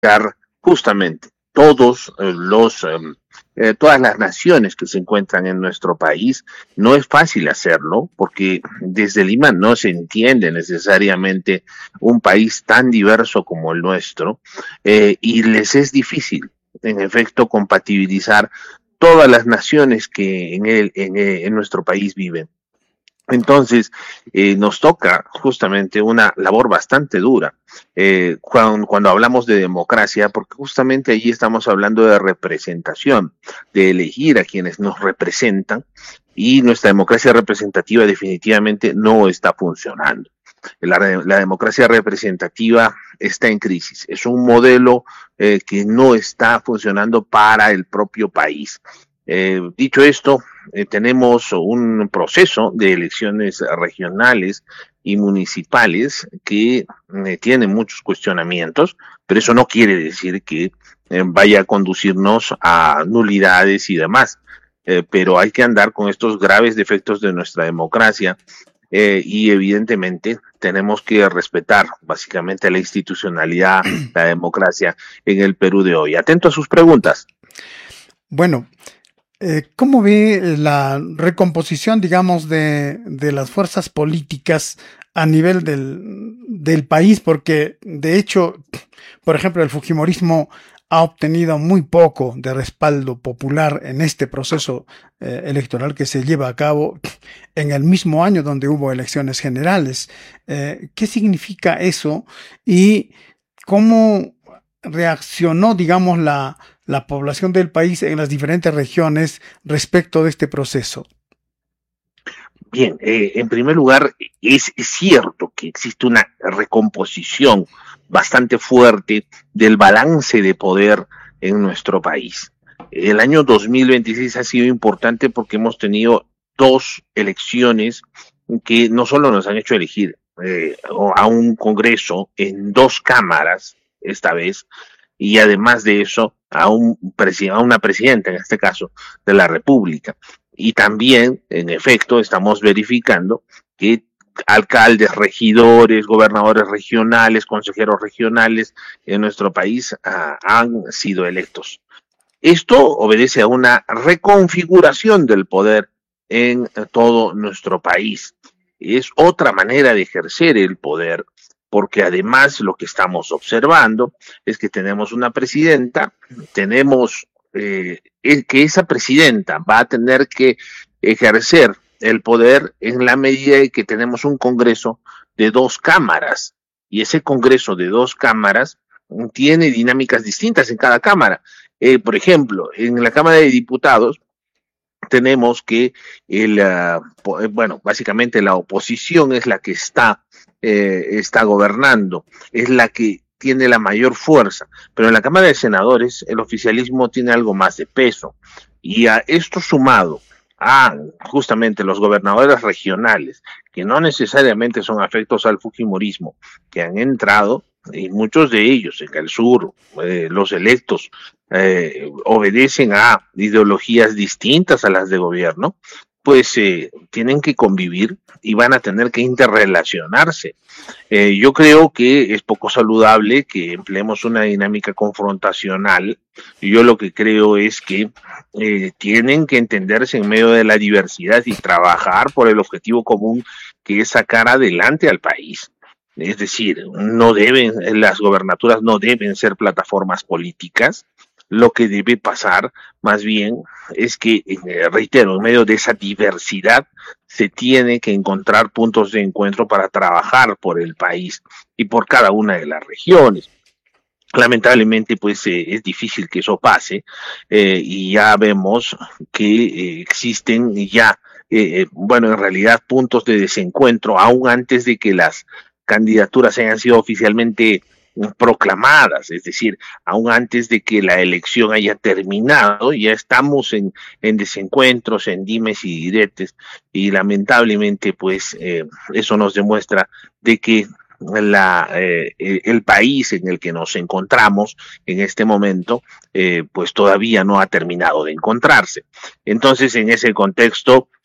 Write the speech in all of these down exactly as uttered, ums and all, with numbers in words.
Justamente todos eh, los eh, eh, todas las naciones que se encuentran en nuestro país. No es fácil hacerlo porque desde Lima no se entiende necesariamente un país tan diverso como el nuestro, eh, y les es difícil en efecto compatibilizar todas las naciones que en, el, en, el, en nuestro país viven. Entonces, eh, nos toca justamente una labor bastante dura eh, cuando, cuando hablamos de democracia, porque justamente allí estamos hablando de representación, de elegir a quienes nos representan, y nuestra democracia representativa definitivamente no está funcionando. La, la democracia representativa está en crisis, es un modelo eh, que no está funcionando para el propio país. Eh, dicho esto, eh, tenemos un proceso de elecciones regionales y municipales que eh, tiene muchos cuestionamientos, pero eso no quiere decir que eh, vaya a conducirnos a nulidades y demás. Eh, pero hay que andar con estos graves defectos de nuestra democracia, eh, y evidentemente tenemos que respetar básicamente la institucionalidad, la democracia en el Perú de hoy. Atento a sus preguntas. Bueno, Eh, ¿cómo ve la recomposición, digamos, de, de las fuerzas políticas a nivel del, del país? Porque, de hecho, por ejemplo, el fujimorismo ha obtenido muy poco de respaldo popular en este proceso eh, electoral que se lleva a cabo en el mismo año donde hubo elecciones generales. Eh, ¿Qué significa eso? Y cómo reaccionó, digamos, la, la población del país en las diferentes regiones respecto de este proceso. Bien, eh, en primer lugar, es, es cierto que existe una recomposición bastante fuerte del balance de poder en nuestro país. El año dos mil veintiséis ha sido importante porque hemos tenido dos elecciones que no solo nos han hecho elegir eh, a un Congreso en dos cámaras, esta vez, y además de eso a, un a una presidenta, en este caso, de la República. Y también, en efecto, estamos verificando que alcaldes, regidores, gobernadores regionales, consejeros regionales en nuestro país uh, han sido electos. Esto obedece a una reconfiguración del poder en todo nuestro país. Es otra manera de ejercer el poder, porque además lo que estamos observando es que tenemos una presidenta, tenemos eh, que esa presidenta va a tener que ejercer el poder en la medida de que tenemos un Congreso de dos cámaras, y ese Congreso de dos cámaras tiene dinámicas distintas en cada cámara. Eh, por ejemplo, en la Cámara de Diputados tenemos que, el, uh, bueno, básicamente la oposición es la que está Eh, está gobernando, es la que tiene la mayor fuerza, pero en la Cámara de Senadores el oficialismo tiene algo más de peso, y a esto sumado a justamente los gobernadores regionales, que no necesariamente son afectos al fujimorismo, que han entrado, y muchos de ellos en el sur, eh, los electos, eh, obedecen a ideologías distintas a las de gobierno, pues eh, tienen que convivir y van a tener que interrelacionarse. Eh, yo creo que es poco saludable que empleemos una dinámica confrontacional. Yo lo que creo es que eh, tienen que entenderse en medio de la diversidad y trabajar por el objetivo común, que es sacar adelante al país. Es decir, no deben, las gobernaturas no deben ser plataformas políticas. Lo que debe pasar, más bien, es que, eh, reitero, en medio de esa diversidad se tiene que encontrar puntos de encuentro para trabajar por el país y por cada una de las regiones. Lamentablemente, pues eh, es difícil que eso pase, eh, y ya vemos que eh, existen ya, eh, bueno, en realidad puntos de desencuentro, aún antes de que las candidaturas hayan sido oficialmente proclamadas, es decir, aún antes de que la elección haya terminado, ya estamos en, en desencuentros, en dimes y diretes, y lamentablemente pues eh, eso nos demuestra de que la, eh, el país en el que nos encontramos en este momento eh, pues todavía no ha terminado de encontrarse. Entonces, en ese contexto,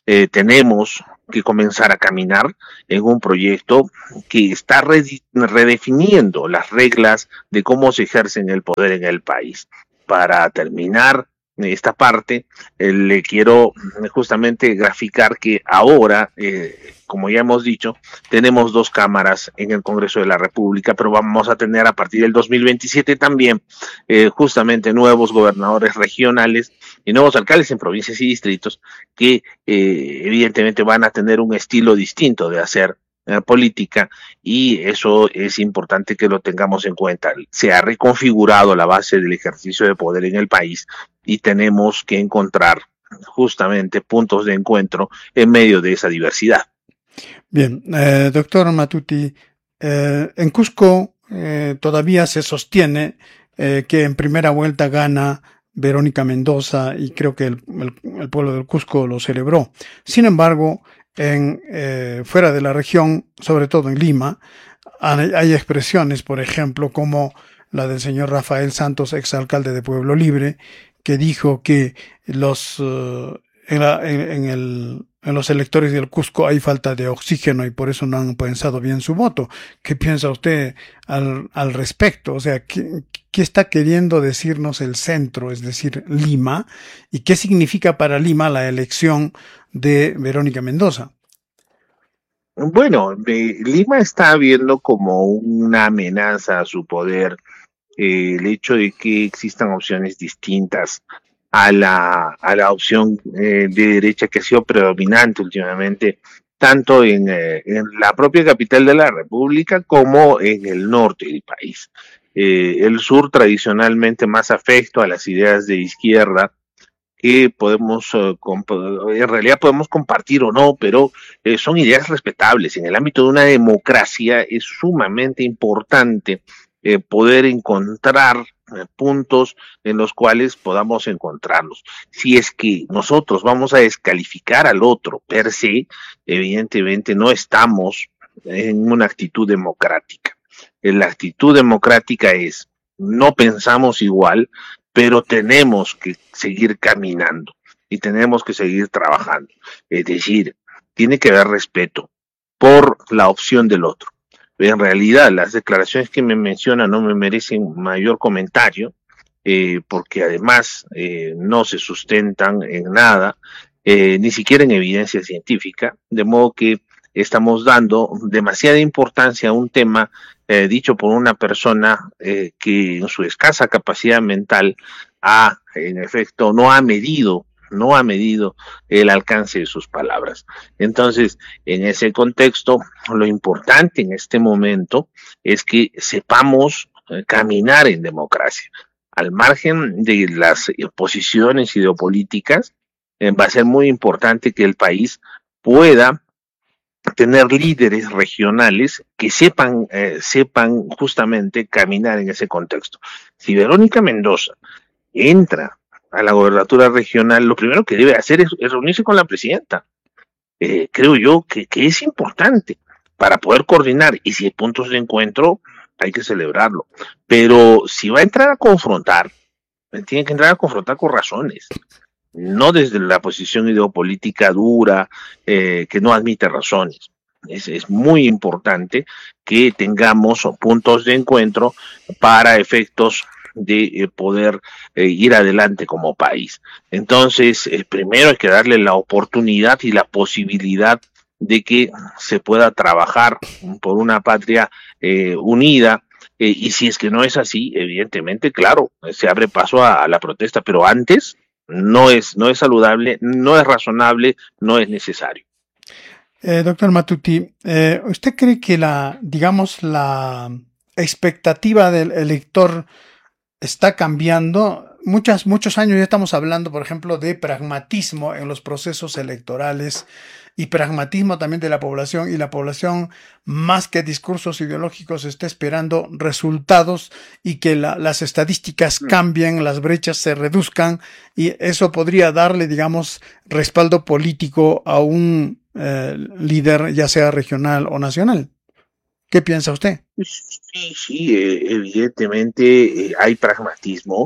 eh, tenemos que comenzar a caminar en un proyecto que está redefiniendo las reglas de cómo se ejerce el poder en el país. Para terminar esta parte, eh, le quiero justamente graficar que ahora, eh, como ya hemos dicho, tenemos dos cámaras en el Congreso de la República, pero vamos a tener a partir del dos mil veintisiete también eh, justamente nuevos gobernadores regionales y nuevos alcaldes en provincias y distritos que eh, evidentemente van a tener un estilo distinto de hacer eh, política, y eso es importante que lo tengamos en cuenta. Se ha reconfigurado la base del ejercicio de poder en el país y tenemos que encontrar justamente puntos de encuentro en medio de esa diversidad. Bien, eh, doctor Matute, eh, en Cusco eh, todavía se sostiene eh, que en primera vuelta gana Verónica Mendoza, y creo que el, el, el pueblo del Cusco lo celebró. Sin embargo, en eh, fuera de la región, sobre todo en Lima, hay, hay expresiones, por ejemplo, como la del señor Rafael Santos, exalcalde de Pueblo Libre, que dijo que los uh, en, la, en, en, el, en los electores del Cusco hay falta de oxígeno y por eso no han pensado bien su voto. ¿Qué piensa usted al, al respecto? O sea, ¿qué, ¿qué está queriendo decirnos el centro, es decir, Lima? ¿Y qué significa para Lima la elección de Verónica Mendoza? Bueno, de Lima está viendo como una amenaza a su poder eh, el hecho de que existan opciones distintas a la, a la opción eh, de derecha que ha sido predominante últimamente, tanto en, eh, en la propia capital de la República como en el norte del país. Eh, el sur tradicionalmente más afecto a las ideas de izquierda, que podemos, uh, en realidad podemos compartir o no, pero eh, son ideas respetables. En el ámbito de una democracia es sumamente importante eh, poder encontrar eh, puntos en los cuales podamos encontrarnos. Si es que nosotros vamos a descalificar al otro per se, evidentemente no estamos en una actitud democrática. La actitud democrática es, no pensamos igual, pero tenemos que seguir caminando y tenemos que seguir trabajando. Es decir, tiene que haber respeto por la opción del otro. En realidad, las declaraciones que me mencionan no me merecen mayor comentario, eh, porque además eh, no se sustentan en nada, eh, ni siquiera en evidencia científica, de modo que estamos dando demasiada importancia a un tema eh, dicho por una persona eh, que en su escasa capacidad mental ha, en efecto, no ha medido, no ha medido el alcance de sus palabras. Entonces, en ese contexto, lo importante en este momento es que sepamos eh, caminar en democracia. Al margen de las posiciones ideopolíticas, eh, va a ser muy importante que el país pueda tener líderes regionales que sepan, eh, sepan justamente caminar en ese contexto. Si Verónica Mendoza entra a la gobernatura regional, lo primero que debe hacer es, es reunirse con la presidenta. Eh, creo yo que, que es importante para poder coordinar, y si hay puntos de encuentro, hay que celebrarlo. Pero si va a entrar a confrontar, tiene que entrar a confrontar con razones, no desde la posición ideopolítica dura, eh, que no admite razones. Es, es muy importante que tengamos puntos de encuentro para efectos de eh, poder eh, ir adelante como país. Entonces, eh, primero hay que darle la oportunidad y la posibilidad de que se pueda trabajar por una patria eh, unida. Eh, y si es que no es así, evidentemente, claro, se abre paso a, a la protesta, pero antes no es, no es saludable, no es razonable, no es necesario. Eh, doctor Matute, eh, ¿usted cree que la, digamos, la expectativa del elector está cambiando? Muchas, muchos años ya estamos hablando, por ejemplo, de pragmatismo en los procesos electorales y pragmatismo también de la población, y la población, más que discursos ideológicos, está esperando resultados y que la, las estadísticas cambien, las brechas se reduzcan, y eso podría darle, digamos, respaldo político a un eh, líder, ya sea regional o nacional. ¿Qué piensa usted? Sí, sí, eh, evidentemente eh, hay pragmatismo,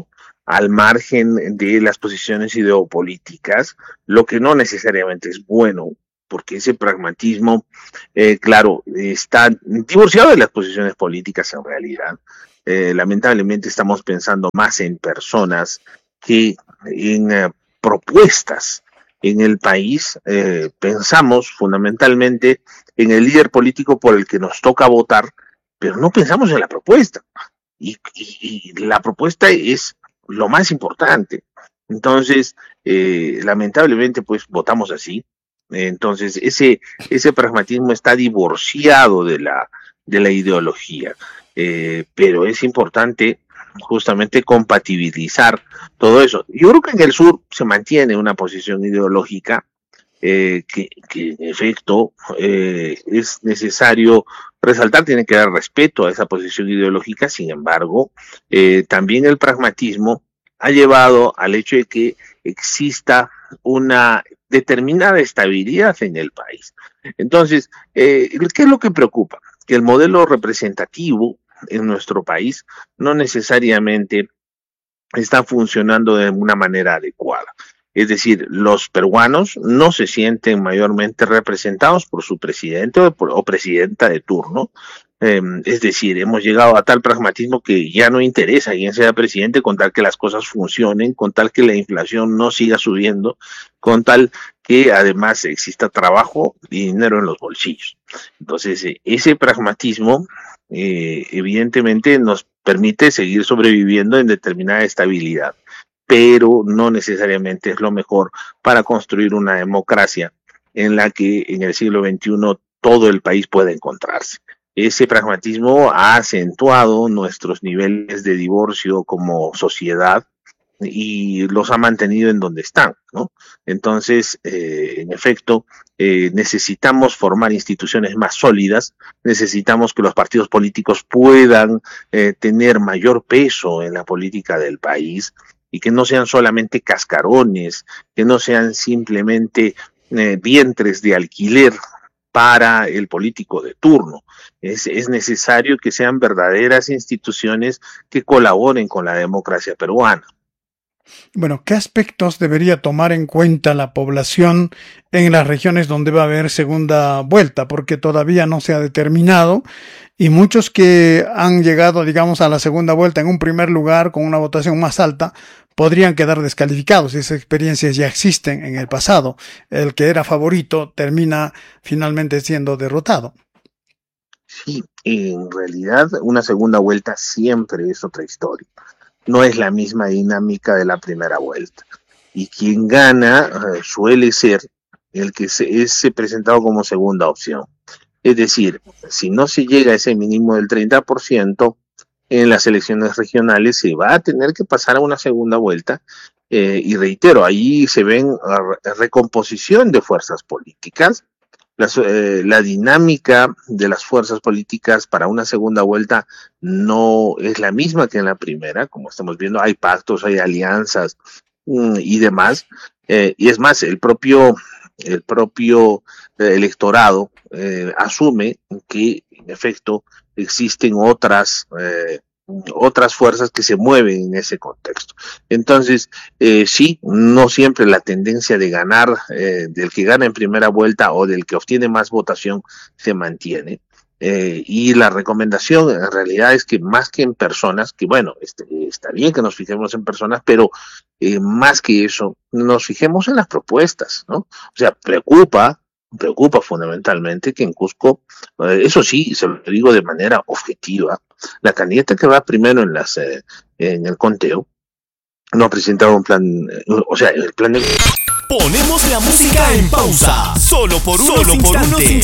al margen de las posiciones ideopolíticas, lo que no necesariamente es bueno, porque ese pragmatismo, eh, claro, está divorciado de las posiciones políticas en realidad. Eh, lamentablemente estamos pensando más en personas que en eh, propuestas en el país. Eh, pensamos fundamentalmente en el líder político por el que nos toca votar, pero no pensamos en la propuesta. Y, y, y la propuesta es lo más importante. Entonces, eh, lamentablemente, pues votamos así. Entonces, ese, ese pragmatismo está divorciado de la, de la ideología. Eh, pero es importante justamente compatibilizar todo eso. Yo creo que en el sur se mantiene una posición ideológica eh, que, que en efecto eh, es necesario resaltar, tiene que dar respeto a esa posición ideológica. Sin embargo, eh, también el pragmatismo ha llevado al hecho de que exista una determinada estabilidad en el país. Entonces, eh, ¿qué es lo que preocupa? Que el modelo representativo en nuestro país no necesariamente está funcionando de una manera adecuada. Es decir, los peruanos no se sienten mayormente representados por su presidente o, por, o presidenta de turno. Eh, es decir, hemos llegado a tal pragmatismo que ya no interesa quién sea presidente, con tal que las cosas funcionen, con tal que la inflación no siga subiendo, con tal que además exista trabajo y dinero en los bolsillos. Entonces, ese pragmatismo eh, evidentemente nos permite seguir sobreviviendo en determinada estabilidad, pero no necesariamente es lo mejor para construir una democracia en la que en el siglo veintiuno todo el país pueda encontrarse. Ese pragmatismo ha acentuado nuestros niveles de divorcio como sociedad y los ha mantenido en donde están, ¿no? Entonces, eh, en efecto, eh, necesitamos formar instituciones más sólidas, necesitamos que los partidos políticos puedan eh, tener mayor peso en la política del país y que no sean solamente cascarones, que no sean simplemente eh, vientres de alquiler para el político de turno. Es, es necesario que sean verdaderas instituciones que colaboren con la democracia peruana. Bueno, ¿qué aspectos debería tomar en cuenta la población en las regiones donde va a haber segunda vuelta? Porque todavía no se ha determinado y muchos que han llegado, digamos, a la segunda vuelta en un primer lugar con una votación más alta podrían quedar descalificados. Esas experiencias ya existen en el pasado. El que era favorito termina finalmente siendo derrotado. Sí, en realidad una segunda vuelta siempre es otra historia. No es la misma dinámica de la primera vuelta. Y quien gana eh, suele ser el que se, es presentado como segunda opción. Es decir, si no se llega a ese mínimo del treinta por ciento en las elecciones regionales, se va a tener que pasar a una segunda vuelta. Eh, y reitero, ahí se ven uh, recomposición de fuerzas políticas. Las, eh, la dinámica de las fuerzas políticas para una segunda vuelta no es la misma que en la primera, como estamos viendo, hay pactos, hay alianzas mm, y demás, eh, y es más, el propio, el propio eh, electorado eh, asume que en efecto existen otras eh, otras fuerzas que se mueven en ese contexto. Entonces, eh, sí, no siempre la tendencia de ganar, eh, del que gana en primera vuelta o del que obtiene más votación se mantiene. Eh, y la recomendación en realidad es que más que en personas, que bueno, este, está bien que nos fijemos en personas, pero eh, más que eso, nos fijemos en las propuestas, ¿no? O sea, preocupa, preocupa fundamentalmente que en Cusco, eh, eso sí, se lo digo de manera objetiva, la candidata que va primero en las eh, en el conteo no ha presentado un plan, eh, o sea, el plan de... Ponemos la música en pausa, solo por unos, solo por unos instantes.